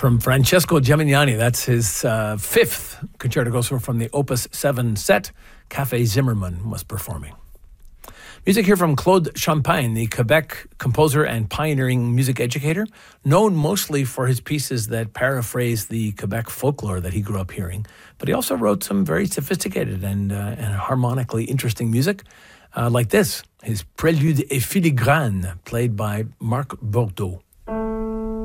from Francesco Gemignani. That's his fifth concerto grosso from the Opus 7 set. Café Zimmermann was performing. Music here from Claude Champagne, the Quebec composer and pioneering music educator, known mostly for his pieces that paraphrase the Quebec folklore that he grew up hearing. But he also wrote some very sophisticated and harmonically interesting music, like this, his Prélude et Filigrane, played by Marc Bordeaux.